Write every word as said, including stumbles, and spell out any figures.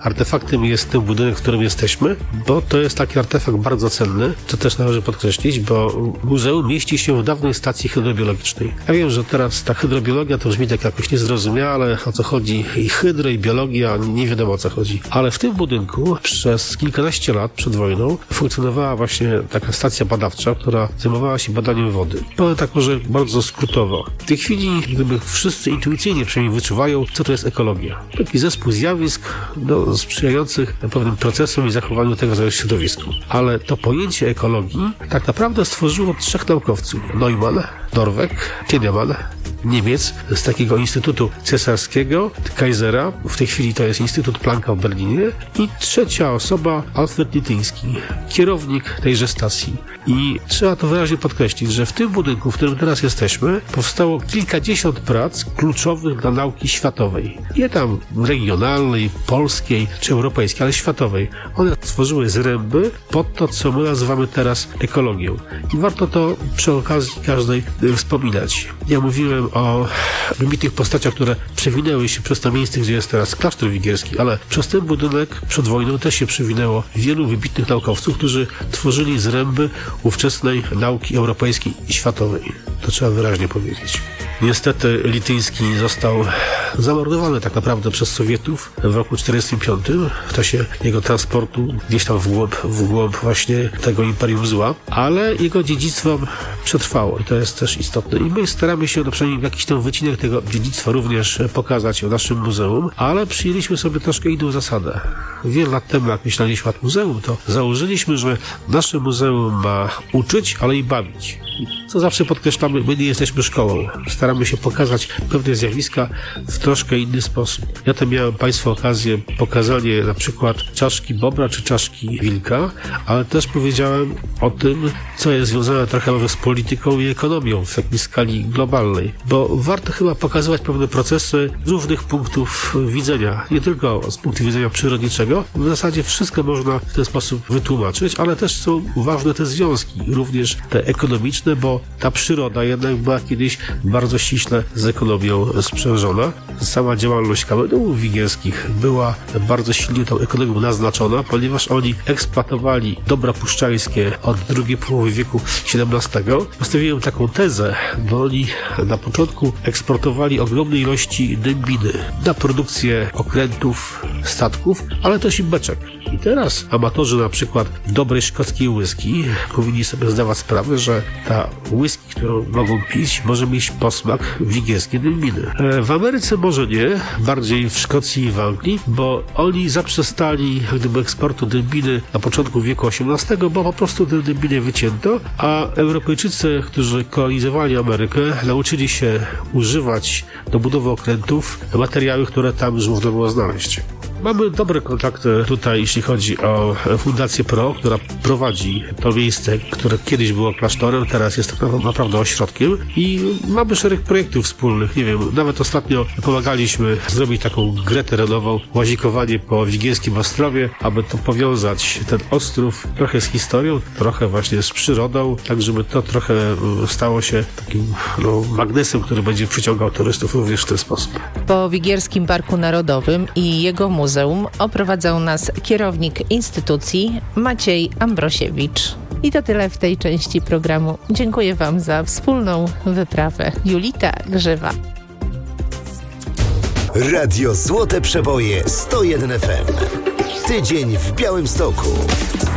artefaktem jest ten budynek, w którym jesteśmy, bo to jest taki artefakt bardzo cenny, co też należy podkreślić, bo muzeum mieści się w dawnej stacji hydrobiologicznej. Ja wiem, że teraz ta hydrobiologia to brzmi tak jakoś niezrozumiale, o co chodzi i hydro, i biologia, nie wiadomo o co chodzi. Ale w tym budynku przez kilkanaście lat przed wojną funkcjonowała właśnie taka stacja badawcza, która zajmowała się badaniem wody. Powiem tak może bardzo skrótowo. W tej chwili gdyby wszyscy intuicyjnie przynajmniej wyczuwają, co to jest ekologia. Taki zespół zjawisk no, sprzyjających pewnym procesom i zachowaniu tego rodzaju środowisku. Ale to pojęcie ekologii tak naprawdę stworzyło trzech naukowców. Neumann, Norweg, Tiedemann, Niemiec z takiego Instytutu Cesarskiego, Kaisera, w tej chwili to jest Instytut Plancka w Berlinie i trzecia osoba, Alfred Lityński, kierownik tejże stacji. I trzeba to wyraźnie podkreślić, że w tym budynku, w którym teraz jesteśmy, powstało kilkadziesiąt prac kluczowych dla nauki światowej. Nie tam regionalnej, polskiej czy europejskiej, ale światowej. One stworzyły zręby pod to, co my nazywamy teraz ekologią. I warto to przy okazji każdej wspominać. Ja mówiłem o wybitnych postaciach, które przewinęły się przez to miejsce, gdzie jest teraz klasztor wigierski, ale przez ten budynek przed wojną też się przewinęło wielu wybitnych naukowców, którzy tworzyli zręby ówczesnej nauki europejskiej i światowej. To trzeba wyraźnie powiedzieć. Niestety Lityński został zamordowany tak naprawdę przez Sowietów w roku czterdziestym piątym w czasie jego transportu gdzieś tam w głąb, w głąb właśnie tego imperium zła, ale jego dziedzictwo przetrwało i to jest też istotne. I my staramy się no przynajmniej jakiś ten wycinek tego dziedzictwa również pokazać w naszym muzeum, ale przyjęliśmy sobie troszkę inną zasadę. Wiele lat temu, jak myśleliśmy nad muzeum, to założyliśmy, że nasze muzeum ma uczyć, ale i bawić. Co zawsze podkreślamy, my nie jesteśmy szkołą. Staramy się pokazać pewne zjawiska w troszkę inny sposób. Ja tam miałem Państwu okazję pokazania na przykład czaszki bobra czy czaszki wilka, ale też powiedziałem o tym, co jest związane trochę z polityką i ekonomią w takiej skali globalnej. Bo warto chyba pokazywać pewne procesy z różnych punktów widzenia. Nie tylko z punktu widzenia przyrodniczego. W zasadzie wszystko można w ten sposób wytłumaczyć, ale też są ważne te związki, również te ekonomiczne, bo ta przyroda jednak była kiedyś bardzo ściśle z ekonomią sprzężona. Sama działalność kamenów wigierskich była bardzo silnie tą ekonomią naznaczona, ponieważ oni eksploatowali dobra puszczańskie od drugiej połowy wieku siedemnastego. Postawiłem taką tezę, bo oni na początku eksportowali ogromne ilości dębiny na produkcję okrętów, statków, ale też i beczek. I teraz amatorzy na przykład dobrej szkockiej whisky powinni sobie zdawać sprawę, że ta whisky, którą mogą pić, może mieć posmak wigierskiej dębiny. W Ameryce może nie, bardziej w Szkocji i w Anglii, bo oni zaprzestali gdyby eksportu dębiny na początku wieku osiemnastego, bo po prostu tę dębinę wycięto, a Europejczycy, którzy kolonizowali Amerykę, nauczyli się używać do budowy okrętów materiały, które tam już można było znaleźć. Mamy dobre kontakty tutaj, jeśli chodzi o Fundację Pro, która prowadzi to miejsce, które kiedyś było klasztorem, teraz jest tak naprawdę ośrodkiem i mamy szereg projektów wspólnych. Nie wiem, nawet ostatnio pomagaliśmy zrobić taką grę terenową, łazikowanie po Wigierskim Ostrowie, aby to powiązać ten ostrów trochę z historią, trochę właśnie z przyrodą, tak żeby to trochę stało się takim no, magnesem, który będzie przyciągał turystów również w ten sposób. Po Wigierskim Parku Narodowym i jego muzeum oprowadzał nas kierownik instytucji Maciej Ambrosiewicz. I to tyle w tej części programu. Dziękuję Wam za wspólną wyprawę. Julita Grzywa. Radio Złote Przeboje sto jeden F M. Tydzień w Białymstoku.